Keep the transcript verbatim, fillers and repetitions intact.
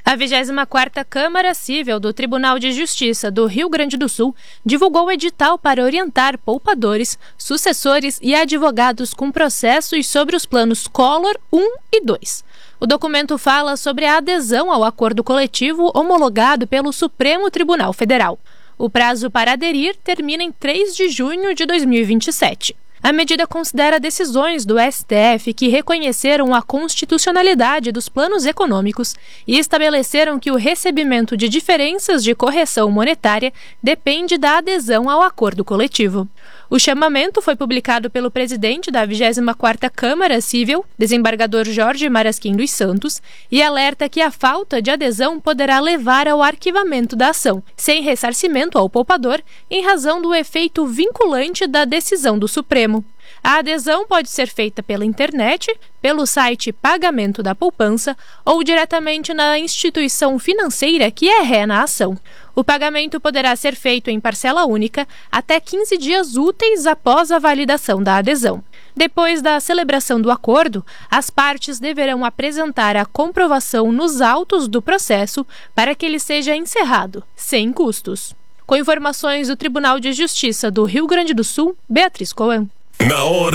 A vigésima quarta Câmara Cível do Tribunal de Justiça do Rio Grande do Sul divulgou o edital para orientar poupadores, sucessores e advogados com processos sobre os planos Collor um e dois. O documento fala sobre a adesão ao acordo coletivo homologado pelo Supremo Tribunal Federal. O prazo para aderir termina em três de junho de dois mil e vinte e sete. A medida considera decisões do S T F que reconheceram a constitucionalidade dos planos econômicos e estabeleceram que o recebimento de diferenças de correção monetária depende da adesão ao acordo coletivo. O chamamento foi publicado pelo presidente da vigésima quarta Câmara Cível, desembargador Jorge Marasquim dos Santos, e alerta que a falta de adesão poderá levar ao arquivamento da ação, sem ressarcimento ao poupador, em razão do efeito vinculante da decisão do Supremo. A adesão pode ser feita pela internet, pelo site Pagamento da Poupança ou diretamente na instituição financeira que é ré na ação. O pagamento poderá ser feito em parcela única até quinze dias úteis após a validação da adesão. Depois da celebração do acordo, as partes deverão apresentar a comprovação nos autos do processo para que ele seja encerrado, sem custos. Com informações do Tribunal de Justiça do Rio Grande do Sul, Beatriz Coan. Na hora